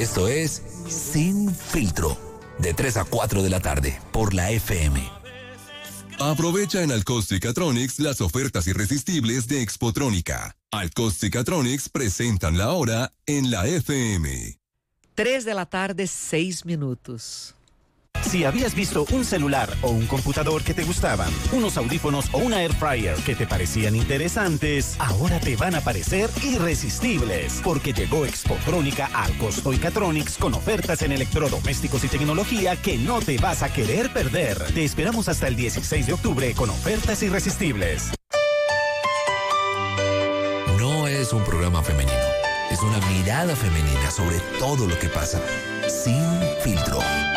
Esto es Sin Filtro, de 3 a 4 de la tarde, por la FM. Aprovecha en Alcostic las ofertas irresistibles de Expotrónica. Alcostic presentan la hora en la FM. 3 de la tarde, 6 minutos. Si habías visto un celular o un computador que te gustaban, unos audífonos o una air fryer que te parecían interesantes, ahora te van a parecer irresistibles, porque llegó Expotrónica al Costo Catronics con ofertas en electrodomésticos y tecnología que no te vas a querer perder. Te esperamos hasta el 16 de octubre con ofertas irresistibles. No es un programa femenino, es una mirada femenina sobre todo lo que pasa. Sin Filtro.